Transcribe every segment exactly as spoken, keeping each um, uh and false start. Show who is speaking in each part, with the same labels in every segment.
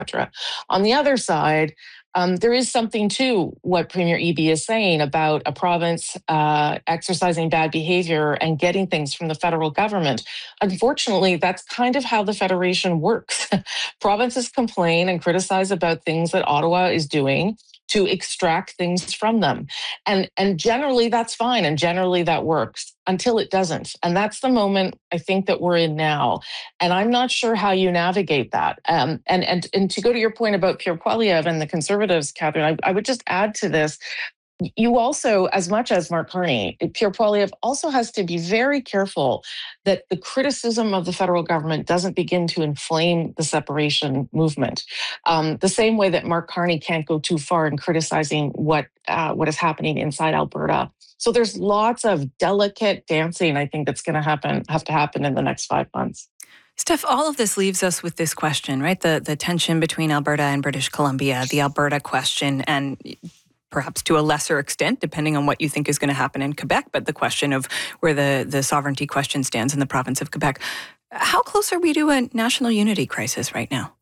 Speaker 1: cetera. On the other side, um, there is something to what Premier Eby is saying about a province uh, exercising bad behavior and getting things from the federal government. Unfortunately, that's kind of how the Federation works. Provinces complain and criticize about things that Ottawa is doing to extract things from them. And, and generally that's fine. And generally that works until it doesn't. And that's the moment I think that we're in now. And I'm not sure how you navigate that. Um, and, and, and to go to your point about Pierre Poilievre and the Conservatives, Catherine, I, I would just add to this. You also, as much as Mark Carney, Pierre Poilievre also has to be very careful that the criticism of the federal government doesn't begin to inflame the separation movement. Um, the same way that Mark Carney can't go too far in criticizing what uh, what is happening inside Alberta. So there's lots of delicate dancing, I think, that's going to happen, have to happen in the next five months.
Speaker 2: Steph, all of this leaves us with this question, right? The the tension between Alberta and British Columbia, the Alberta question, and perhaps to a lesser extent, depending on what you think is going to happen in Quebec, but the question of where the, the sovereignty question stands in the province of Quebec. How close are we to a national unity crisis right now?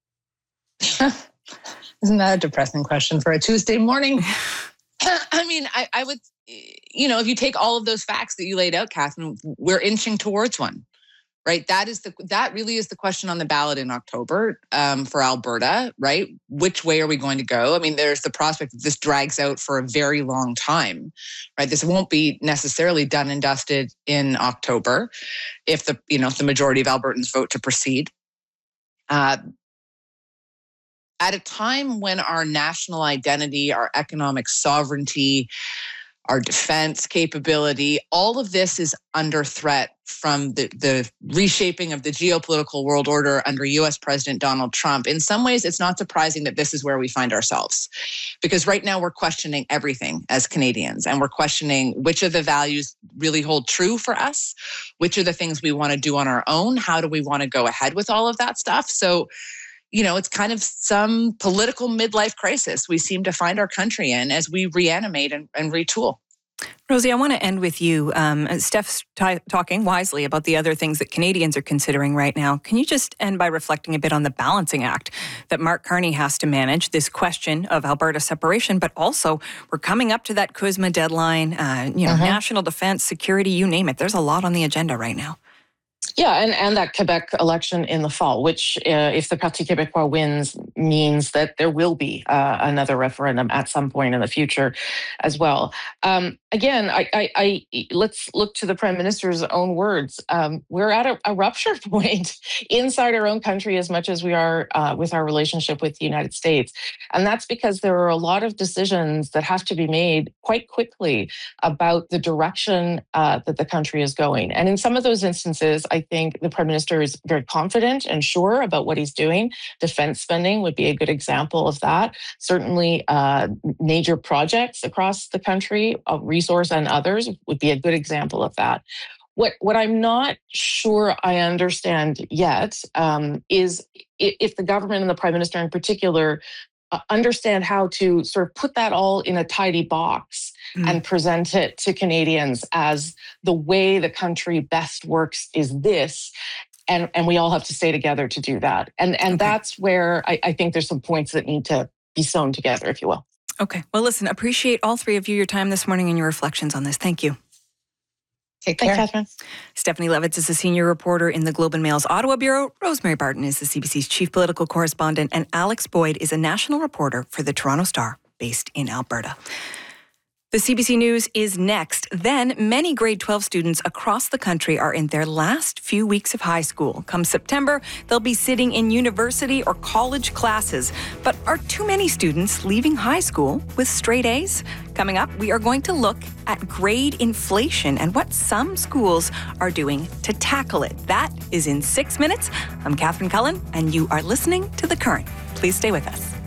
Speaker 3: Isn't that a depressing question for a Tuesday morning? I mean, I, I would, you know, if you take all of those facts that you laid out, Catherine, we're inching towards one. Right, that is the that really is the question on the ballot in October um, for Alberta. Right, which way are we going to go? I mean, there's the prospect that this drags out for a very long time. Right, this won't be necessarily done and dusted in October, if the you know if the majority of Albertans vote to proceed. Uh, at a time when our national identity, our economic sovereignty, our defense capability, all of this is under threat from the, the reshaping of the geopolitical world order under U S President Donald Trump. In some ways, it's not surprising that this is where we find ourselves. Because right now we're questioning everything as Canadians, and we're questioning which of the values really hold true for us, which are the things we want to do on our own, how do we want to go ahead with all of that stuff. So, you know, it's kind of some political midlife crisis we seem to find our country in as we reanimate and, and retool.
Speaker 2: Rosie, I want to end with you. Um, Steph's t- talking wisely about the other things that Canadians are considering right now. Can you just end by reflecting a bit on the balancing act that Mark Carney has to manage, this question of Alberta separation, but also we're coming up to that C U S M A deadline, uh, you know, uh-huh. national defense, security, you name it. There's a lot on the agenda right now.
Speaker 1: Yeah, and, and that Quebec election in the fall, which uh, if the Parti Québécois wins, means that there will be uh, another referendum at some point in the future as well. Um, again, I, I, I let's look to the Prime Minister's own words. Um, we're at a, a rupture point inside our own country as much as we are uh, with our relationship with the United States. And that's because there are a lot of decisions that have to be made quite quickly about the direction uh, that the country is going. And in some of those instances, I think the Prime Minister is very confident and sure about what he's doing. Defense spending would be a good example of that. Certainly, uh, major projects across the country, uh, resource and others, would be a good example of that. What what I'm not sure I understand yet um, is if the government and the Prime Minister in particular Uh, understand how to sort of put that all in a tidy box mm. and present it to Canadians as the way the country best works is this. And, and we all have to stay together to do that. And, and okay. that's where I, I think there's some points that need to be sewn together, if you will.
Speaker 2: Okay. Well, listen, appreciate all three of you, your time this morning and your reflections on this. Thank you.
Speaker 1: Take care. Thanks, Catherine.
Speaker 2: Stephanie Levitz is a senior reporter in the Globe and Mail's Ottawa Bureau. Rosemary Barton is the C B C's chief political correspondent. And Alex Boyd is a national reporter for the Toronto Star, based in Alberta. The C B C News is next. Then, many grade twelve students across the country are in their last few weeks of high school. Come September, they'll be sitting in university or college classes. But are too many students leaving high school with straight A's? Coming up, we are going to look at grade inflation and what some schools are doing to tackle it. That is in six minutes. I'm Catherine Cullen, and you are listening to The Current. Please stay with us.